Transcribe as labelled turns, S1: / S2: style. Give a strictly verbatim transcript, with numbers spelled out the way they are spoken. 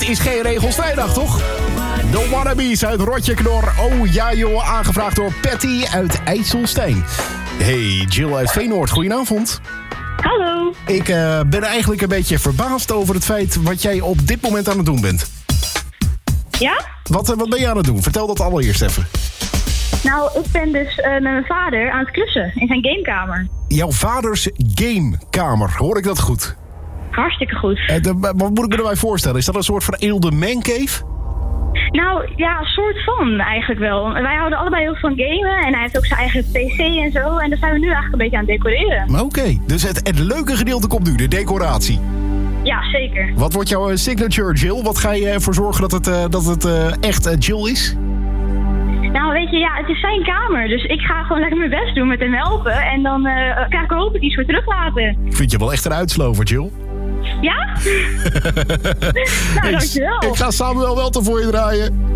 S1: Het is geen regelsvrijdag, toch? De Wannabes uit Rotjeknor. Oh ja joh, aangevraagd door Patty uit IJsselstein. Hey, Jill uit Veenoord, goedenavond.
S2: Hallo.
S1: Ik uh, ben eigenlijk een beetje verbaasd over het feit wat jij op dit moment aan het doen bent.
S2: Ja?
S1: Wat, uh, wat ben je aan het doen? Vertel dat allereerst even.
S2: Nou, ik ben dus uh, met mijn vader aan het klussen in zijn gamekamer.
S1: Jouw vaders gamekamer, hoor ik dat goed?
S2: Hartstikke goed.
S1: Uh, de, wat moet ik me erbij voorstellen? Is dat een soort veredelde mancave?
S2: Nou, ja, een soort van eigenlijk wel. Wij houden allebei heel veel van gamen en hij heeft ook zijn eigen pc en zo. En daar zijn we nu eigenlijk een beetje aan het decoreren.
S1: Oké, okay, dus het, het leuke gedeelte komt nu, de decoratie.
S2: Ja, zeker.
S1: Wat wordt jouw signature, Jill? Wat ga je ervoor zorgen dat het, uh, dat het uh, echt uh, Jill is?
S2: Nou, weet je, ja, het is zijn kamer. Dus ik ga gewoon lekker mijn best doen met hem helpen. En dan uh, krijg ik hopelijk iets voor terug laten.
S1: Vind je wel echt een uitslover, Jill?
S2: Ja? Nou, dankjewel.
S1: Ik ga Samuel wel te voor je draaien.